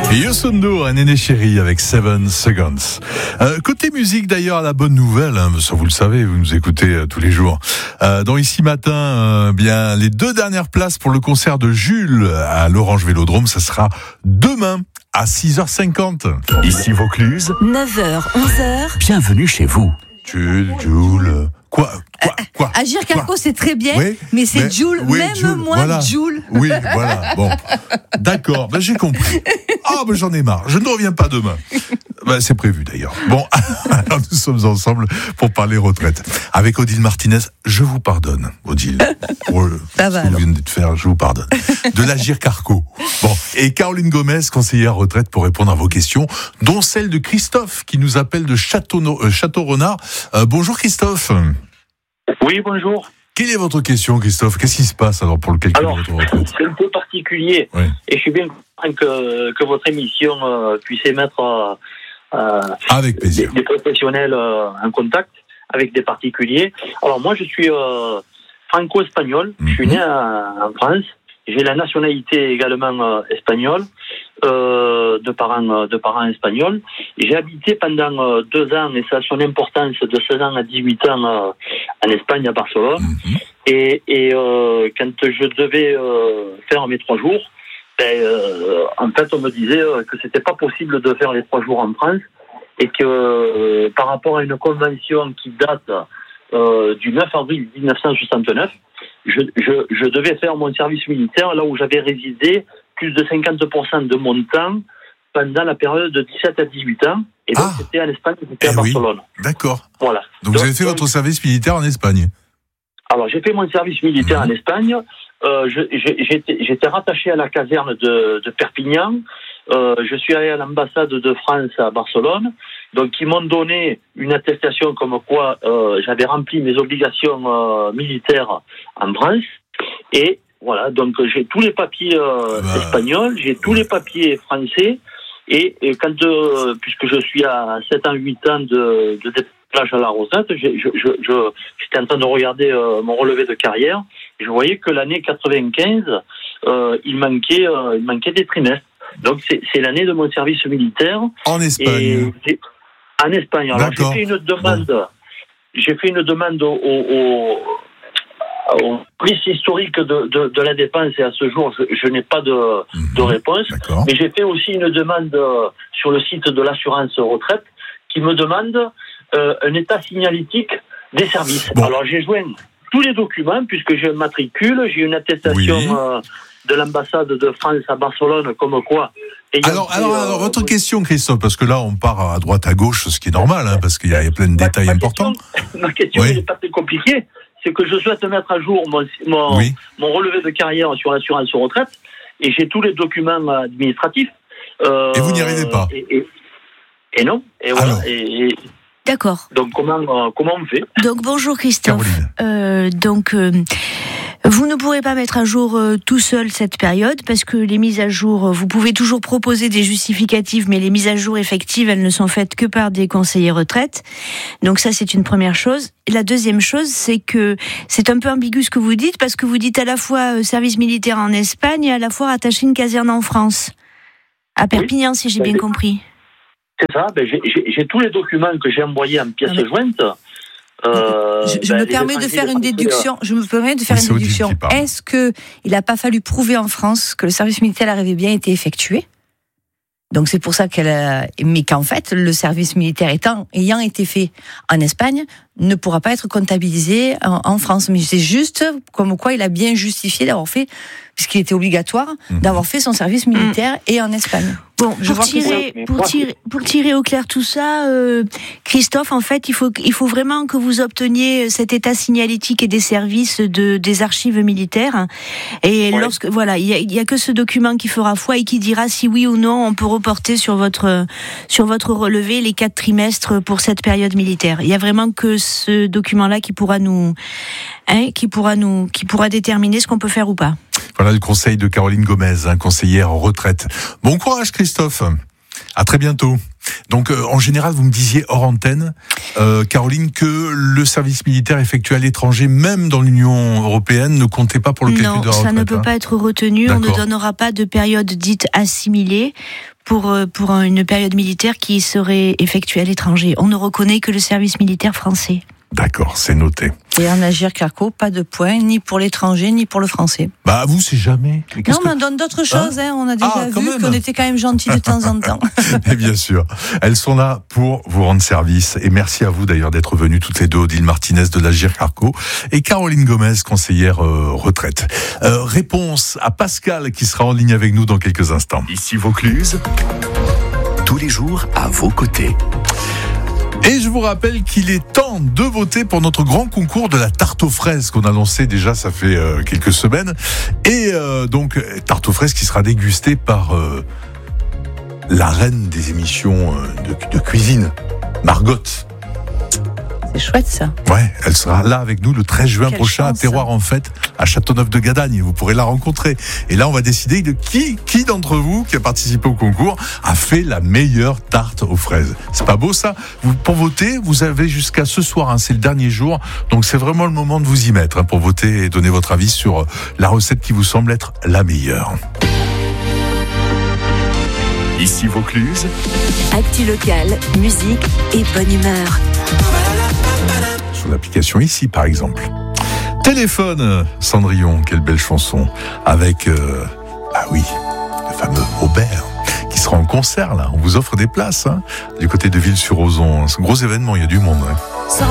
Yosundo, un aîné chéri avec 7 Seconds. Côté musique d'ailleurs, la bonne nouvelle, ça vous le savez, vous nous écoutez tous les jours. Dans Ici Matin, bien les 2 dernières places pour le concert de Jules à l'Orange Vélodrome, ça sera demain à 6h50. Ici Vaucluse, 9h, 11h. bienvenue chez vous. Jules. Quoi Agir Carco, c'est très bien, Oui, mais c'est mais- Jules, oui, même Jules, moi, voilà. Jules. Oui, voilà, bon. D'accord, j'ai compris. J'en ai marre, je ne reviens pas demain. C'est prévu d'ailleurs. Bon, alors nous sommes ensemble pour parler retraite. Avec Odile Martinez, je vous pardonne, Odile. Pour Ça ce va, que vous alors. venez de faire, je vous pardonne. De l'Agir Carco. Bon, et Caroline Gomez, conseillère retraite, pour répondre à vos questions, dont celle de Christophe, qui nous appelle de Château-Renard. Bonjour Christophe. Oui, bonjour. Quelle est votre question, Christophe? Qu'est-ce qui se passe alors pour le calcul de votre retraite? C'est un peu particulier. Oui. Et je suis bien content que votre émission puisse émettre Avec plaisir. des professionnels en contact avec des particuliers. Alors moi, je suis franco-espagnol. Je suis né en France. J'ai la nationalité également espagnole, de parents espagnols. J'ai habité pendant 2 ans, et ça a son importance, de 16 ans à 18 ans en Espagne, à Barcelone. Et quand je devais faire mes 3 jours, en fait, on me disait que c'était pas possible de faire les 3 jours en France, et que par rapport à une convention qui date du 9 avril 1969, je devais faire mon service militaire là où j'avais résidé plus de 50% de mon temps pendant la période de 17 à 18 ans. Et donc, c'était en Espagne, c'était à Barcelone. D'accord. Voilà. Donc vous avez fait votre service militaire en Espagne? Alors, j'ai fait mon service militaire en Espagne. J'étais rattaché à la caserne de Perpignan. Je suis allé à l'ambassade de France à Barcelone. Donc, ils m'ont donné une attestation comme quoi j'avais rempli mes obligations militaires en France. Et voilà, donc j'ai tous les papiers espagnols, j'ai tous les papiers français. Et quand, puisque je suis à 7 ans, 8 ans de déplacement à la retraite, j'étais en train de regarder mon relevé de carrière. Et je voyais que l'année 95, il manquait des trimestres. Donc c'est l'année de mon service militaire. En Espagne. En Espagne. Alors D'accord. j'ai fait une demande au prix historique de la dépense, et à ce jour, je n'ai pas de réponse. D'accord. Mais j'ai fait aussi une demande sur le site de l'assurance retraite qui me demande un état signalétique des services. Bon. Alors j'ai joint tous les documents puisque j'ai un matricule, j'ai une attestation de l'ambassade de France à Barcelone comme quoi. Alors, votre question, Christophe, parce que là, on part à droite, à gauche, ce qui est normal, parce qu'il y a plein de détails importants. Ma question n'est pas très compliquée. C'est que je souhaite mettre à jour mon relevé de carrière sur l'assurance retraite, et j'ai tous les documents administratifs. Et vous n'y arrivez pas? Et non. Et voilà. D'accord. Donc comment on fait? Donc bonjour Christophe. Caroline. Vous ne pourrez pas mettre à jour tout seul cette période, parce que les mises à jour, vous pouvez toujours proposer des justificatifs, mais les mises à jour effectives, elles ne sont faites que par des conseillers retraite. Donc ça, c'est une première chose. Et la deuxième chose, c'est que c'est un peu ambigu ce que vous dites, parce que vous dites à la fois service militaire en Espagne et à la fois rattaché une caserne en France. À Perpignan, si j'ai bien compris. C'est ça. J'ai tous les documents que j'ai envoyés en pièces jointes. Je me permets de faire une déduction. Est-ce que il n'a pas fallu prouver en France que le service militaire avait bien été effectué? Donc c'est pour ça mais qu'en fait le service militaire ayant été fait en Espagne ne pourra pas être comptabilisé en France. Mais c'est juste comme quoi il a bien justifié d'avoir fait, puisqu'il était obligatoire, d'avoir fait son service militaire et en Espagne. Bon, pour tirer au clair tout ça, Christophe, en fait, il faut vraiment que vous obteniez cet état signalétique et des services des archives militaires. Et il y a que ce document qui fera foi et qui dira si oui ou non on peut reporter sur votre relevé les 4 trimestres pour cette période militaire. Il y a vraiment que ce document-là qui pourra déterminer ce qu'on peut faire ou pas. Voilà le conseil de Caroline Gomez, conseillère en retraite. Bon courage Christophe. À très bientôt. Donc en général, vous me disiez hors antenne, Caroline, que le service militaire effectué à l'étranger, même dans l'Union européenne, ne comptait pas pour le calcul de la retraite. Non, ça ne peut pas être retenu. D'accord. On ne donnera pas de période dite assimilée pour une période militaire qui serait effectuée à l'étranger. On ne reconnaît que le service militaire français. D'accord, c'est noté. Et en Agirc-Arrco, pas de points, ni pour l'étranger, ni pour le français. Bah, vous, c'est jamais. Non, mais on donne d'autres choses, hein. On a déjà vu qu'on était quand même gentils de temps en temps. Et bien sûr. Elles sont là pour vous rendre service. Et merci à vous d'ailleurs d'être venues toutes les deux, Odile Martinez de l'Agirc-Arrco et Caroline Gomez, conseillère retraite. Réponse à Pascal qui sera en ligne avec nous dans quelques instants. Ici Vaucluse, tous les jours à vos côtés. Et je vous rappelle qu'il est temps de voter pour notre grand concours de la tarte aux fraises qu'on a lancé déjà, ça fait quelques semaines. Et donc, tarte aux fraises qui sera dégustée par la reine des émissions de cuisine, Margot. C'est chouette ça. Ouais, elle sera là avec nous le 13 juin prochain à Terroir en Fête à Châteauneuf-de-Gadagne. Vous pourrez la rencontrer. Et là, on va décider de qui d'entre vous qui a participé au concours a fait la meilleure tarte aux fraises. C'est pas beau ça ? Pour voter, vous avez jusqu'à ce soir, hein, c'est le dernier jour. Donc c'est vraiment le moment de vous y mettre pour voter et donner votre avis sur la recette qui vous semble être la meilleure. Ici Vaucluse. Actu locale, musique et bonne humeur. Sur l'application Ici, par exemple. Téléphone, Cendrillon, quelle belle chanson. Avec, le fameux Aubert, qui sera en concert, là. On vous offre des places, hein, du côté de Ville-sur-Ozon. C'est un gros événement, il y a du monde, ouais.